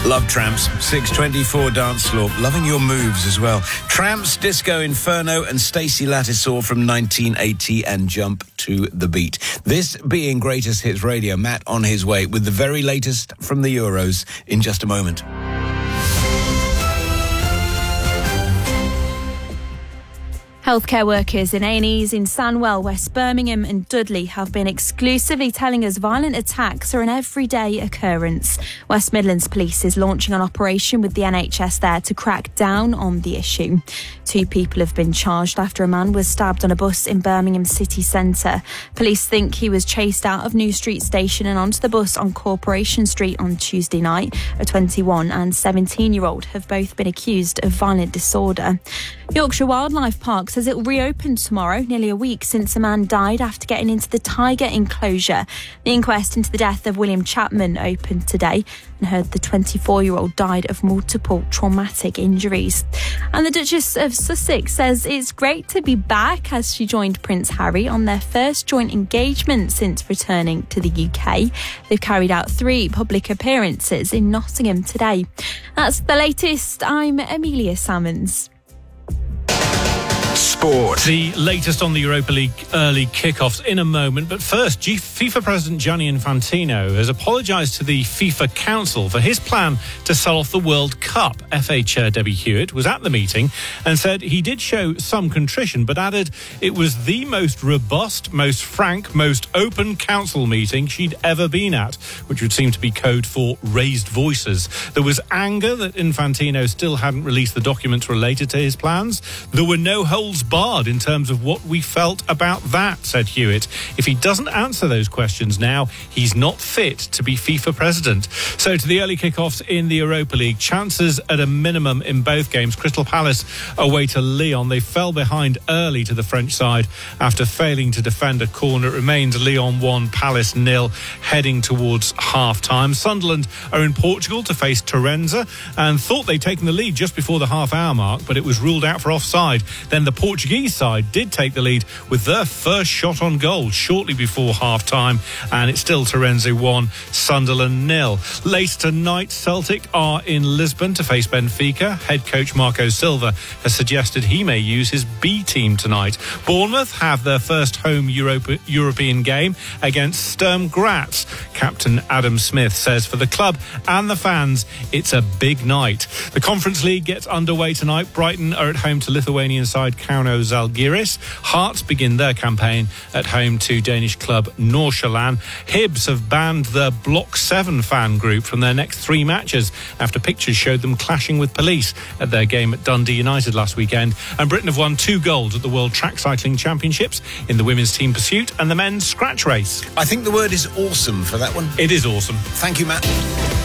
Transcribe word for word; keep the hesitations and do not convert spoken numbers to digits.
Love Tramps, six twenty-four dance floor. Loving your moves as well. Tramps, Disco Inferno and Stacey Lattisaw from nineteen eighty and Jump to the Beat. This being Greatest Hits Radio, Matt on his way with the very latest from the Euros in just a moment. Healthcare workers in A and Es in Sandwell, West Birmingham and Dudley have been exclusively telling us violent attacks are an everyday occurrence. West Midlands Police is launching an operation with the N H S there to crack down on the issue. Two people have been charged after a man was stabbed on a bus in Birmingham city centre. Police think he was chased out of New Street Station and onto the bus on Corporation Street on Tuesday night. A twenty-one and seventeen-year-old have both been accused of violent disorder. Yorkshire Wildlife Park says it will reopen tomorrow, nearly a week since a man died after getting into the tiger enclosure. The inquest into the death of William Chapman opened today and heard the twenty-four-year-old died of multiple traumatic injuries. And the Duchess of Sussex says it's great to be back as she joined Prince Harry on their first joint engagement since returning to the U K. They've carried out three public appearances in Nottingham today. That's the latest. I'm Amelia Salmons. Sport. The latest on the Europa League early kickoffs in a moment. But first, FIFA President Gianni Infantino has apologised to the FIFA Council for his plan to sell off the World Cup. F A Chair Debbie Hewitt was at the meeting and said he did show some contrition, but added it was the most robust, most frank, most open council meeting she'd ever been at, which would seem to be code for raised voices. There was anger that Infantino still hadn't released the documents related to his plans. There were no holds barred in terms of what we felt about that, said Hewitt. If he doesn't answer those questions now, he's not fit to be FIFA president. So to the early kickoffs in the Europa League, chances at a minimum in both games. Crystal Palace away to Lyon. They fell behind early to the French side after failing to defend a corner. It remains Lyon one, Palace nil, heading towards half-time. Sunderland are in Portugal to face Torrenza and thought they'd taken the lead just before the half-hour mark, but it was ruled out for offside. Then the Portuguese side did take the lead with their first shot on goal shortly before half-time, and it's still Torrenza one, Sunderland nil. Later tonight, Celtic are in Lisbon to face Benfica. Head coach Marco Silva has suggested he may use his B team tonight. Bournemouth have their first home Europa, European game against Sturm Graz. Captain Adam Smith says for the club and the fans, it's a big night. The Conference League gets underway tonight. Brighton are at home to Lithuanian side Kauno Žalgiris. Hearts begin their campaign at home to Danish club Nordsjælland. Hibs have banned their Block seven fan group from their next three matches after pictures showed them clashing with police at their game at Dundee United last weekend. And Britain have won two golds at the World Track Cycling Championships in the women's team pursuit and the men's scratch race. I think the word is awesome for that one. It is awesome. Thank you, Matt.